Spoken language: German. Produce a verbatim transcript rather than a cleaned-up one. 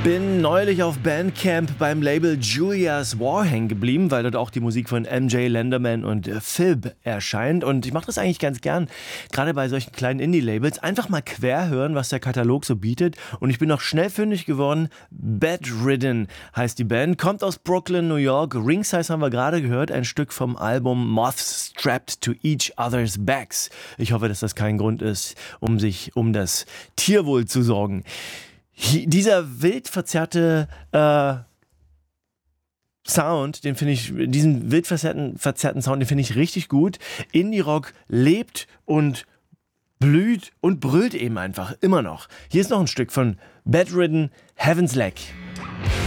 Bin neulich auf Bandcamp beim Label Julia's War hängen geblieben, weil dort auch die Musik von M J Lenderman und äh, Phib erscheint. Und ich mache das eigentlich ganz gern, gerade bei solchen kleinen Indie-Labels, einfach mal quer hören, was der Katalog so bietet. Und ich bin noch schnell fündig geworden. Bedridden heißt die Band, kommt aus Brooklyn, New York. Ringsize haben wir gerade gehört, ein Stück vom Album Moths Strapped to Each Other's Backs. Ich hoffe, dass das kein Grund ist, um sich um das Tierwohl zu sorgen. Hier, dieser wild verzerrte äh, Sound, den finde ich, diesen wild verzerrten, verzerrten Sound, den finde ich richtig gut. Indie-Rock lebt und blüht und brüllt eben einfach, immer noch. Hier ist noch ein Stück von Bedridden, Heaven's Lack.